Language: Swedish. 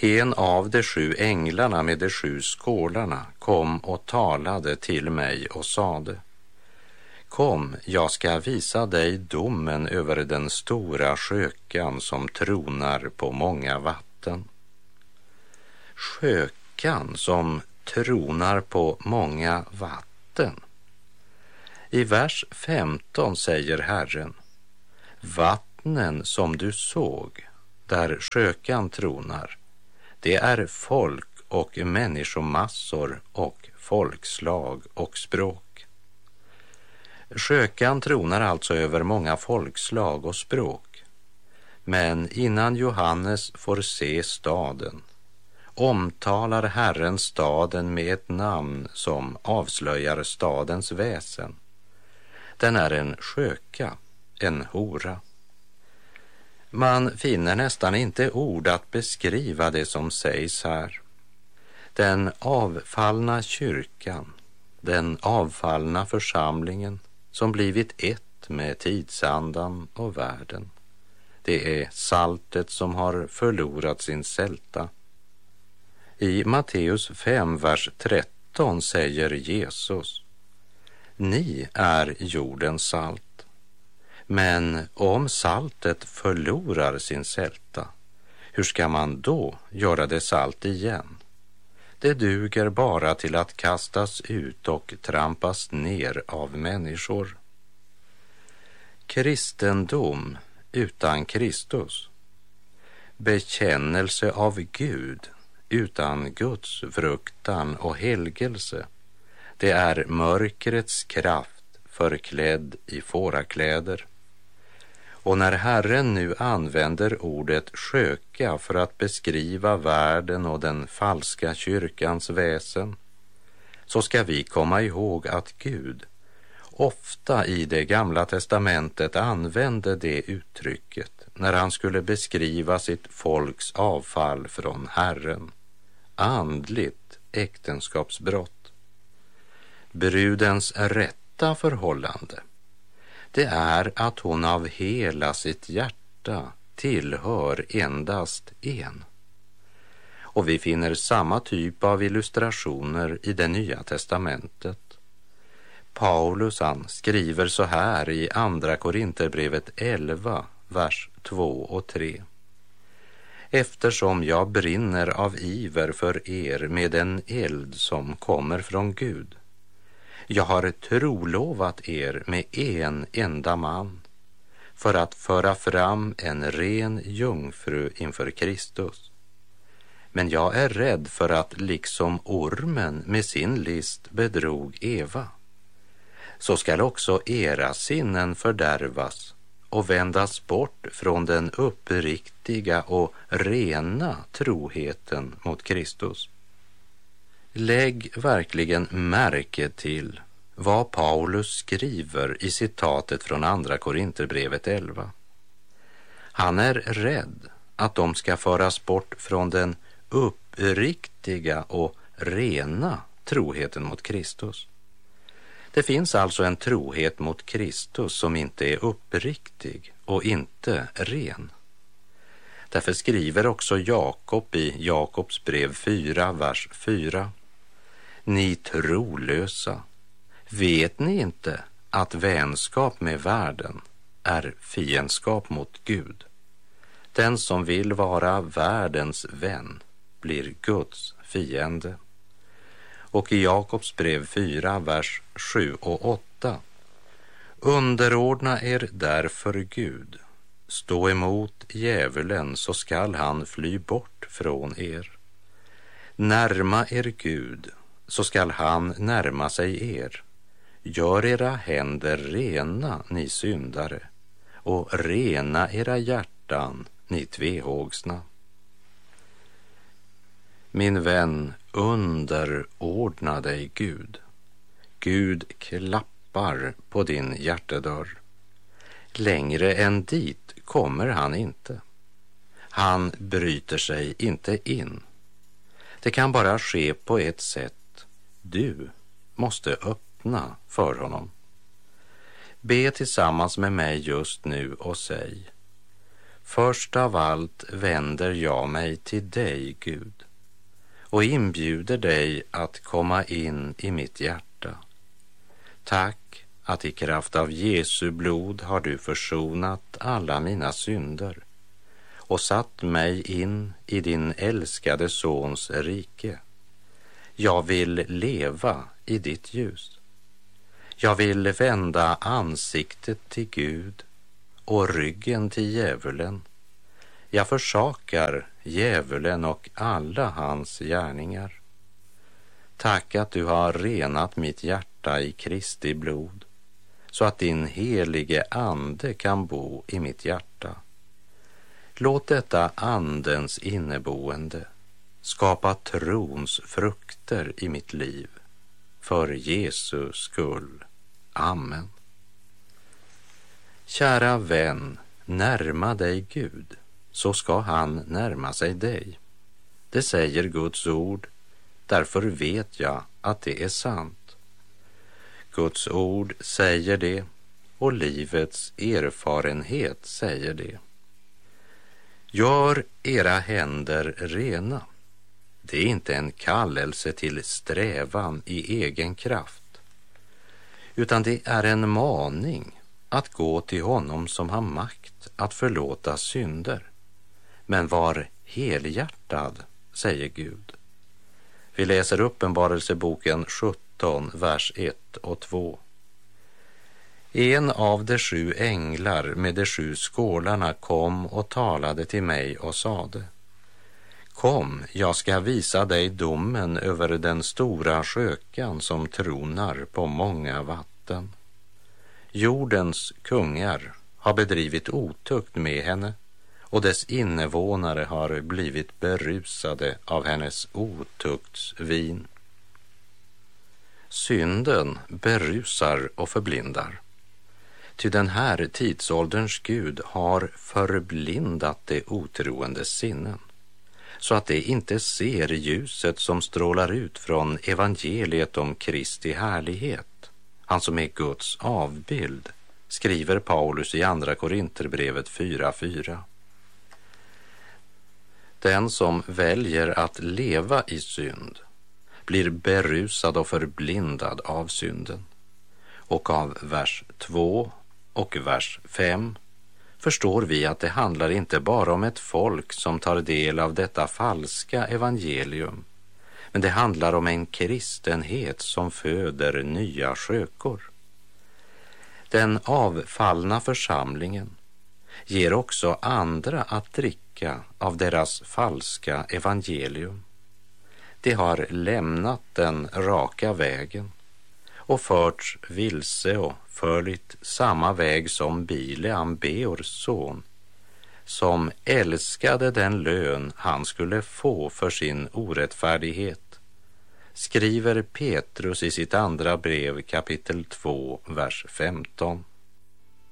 En av de 7 änglarna med de 7 skålarna kom och talade till mig och sade: Kom, jag ska visa dig domen över den stora skökan som tronar på många vatten. Skökan som tronar på många vatten. I vers 15 säger Herren: vattnen som du såg, där skökan tronar, det är folk och människomassor och folkslag och språk. Skökan tronar alltså över många folkslag och språk. Men innan Johannes får se staden omtalar Herren staden med ett namn som avslöjar stadens väsen. Den är en sköka, en hora. Man finner nästan inte ord att beskriva det som sägs här. Den avfallna kyrkan, den avfallna församlingen som blivit ett med tidsandan och världen. Det är saltet som har förlorat sin sälta. I Matteus 5, vers 13 säger Jesus: ni är jordens salt. Men om saltet förlorar sin sälta, hur ska man då göra det salt igen? Det duger bara till att kastas ut och trampas ner av människor. Kristendom utan Kristus, bekännelse av Gud utan Guds fruktan och helgelse, det är mörkrets kraft förklädd i fårakläder. Och när Herren nu använder ordet sköka för att beskriva världen och den falska kyrkans väsen, så ska vi komma ihåg att Gud ofta i det gamla testamentet använde det uttrycket när han skulle beskriva sitt folks avfall från Herren, andligt äktenskapsbrott. Brudens rätta förhållande, det är att hon av hela sitt hjärta tillhör endast en. Och vi finner samma typ av illustrationer i det nya testamentet. Paulus han skriver så här i Andra Korinterbrevet 11, vers 2 och 3. Eftersom jag brinner av iver för er med en eld som kommer från Gud. Jag har trolovat er med en enda man för att föra fram en ren jungfru inför Kristus. Men jag är rädd för att liksom ormen med sin list bedrog Eva, så skall också era sinnen fördärvas och vändas bort från den uppriktiga och rena troheten mot Kristus. Lägg verkligen märke till vad Paulus skriver i citatet från Andra Korinterbrevet 11. Han är rädd att de ska föras bort från den uppriktiga och rena troheten mot Kristus. Det finns alltså en trohet mot Kristus som inte är uppriktig och inte ren. Därför skriver också Jakob i Jakobs brev 4, vers 4. Ni trolösa, vet ni inte att vänskap med världen är fiendskap mot Gud? Den som vill vara världens vän blir Guds fiende. Och i Jakobs brev 4, vers 7 och 8. Underordna er därför Gud. Stå emot djävulen så skall han fly bort från er. Närma er Gud så skall han närma sig er. Gör era händer rena, ni syndare, och rena era hjärtan, ni tvehågsna. Min vän, underordna dig Gud. Gud klappar på din hjärtedörr. Längre än dit kommer han inte. Han bryter sig inte in. Det kan bara ske på ett sätt. Du måste öppna för honom. Be tillsammans med mig just nu och säg: Först av allt vänder jag mig till dig, Gud, och inbjuder dig att komma in i mitt hjärta. Tack att i kraft av Jesu blod har du försonat alla mina synder och satt mig in i din älskade sons rike. Jag vill leva i ditt ljus. Jag vill vända ansiktet till Gud och ryggen till djävulen. Jag försakar djävulen och alla hans gärningar. Tack att du har renat mitt hjärta i Kristi blod, så att din helige ande kan bo i mitt hjärta. Låt detta andens inneboende skapa trons frukter i mitt liv. För Jesus skull. Amen. Kära vän, närma dig Gud, så ska han närma sig dig. Det säger Guds ord, därför vet jag att det är sant. Guds ord säger det och livets erfarenhet säger det. Gör era händer rena. Det är inte en kallelse till strävan i egen kraft, utan det är en maning att gå till honom som har makt att förlåta synder. Men var helhjärtad, säger Gud. Vi läser Uppenbarelseboken 17, vers 1 och 2. En av de 7 änglar med de 7 skålarna kom och talade till mig och sade: Kom, jag ska visa dig domen över den stora skökan som tronar på många vatten. Jordens kungar har bedrivit otukt med henne, och dess invånare har blivit berusade av hennes otuktsvin. Synden berusar och förblindar. Ty den här tidsålderns Gud har förblindat det otroendes sinnen, så att de inte ser ljuset som strålar ut från evangeliet om Kristi härlighet, han som är Guds avbild, skriver Paulus i andra Korinterbrevet 4:4. Den som väljer att leva i synd blir berusad och förblindad av synden. Och av vers 2 och vers 5 förstår vi att det handlar inte bara om ett folk som tar del av detta falska evangelium, men det handlar om en kristenhet som föder nya skökor. Den avfallna församlingen ger också andra att dricka av deras falska evangelium. De har lämnat den raka vägen och förts vilse och följt samma väg som Bileam, Beors son, som älskade den lön han skulle få för sin orättfärdighet, skriver Petrus i sitt andra brev kapitel 2, vers 15.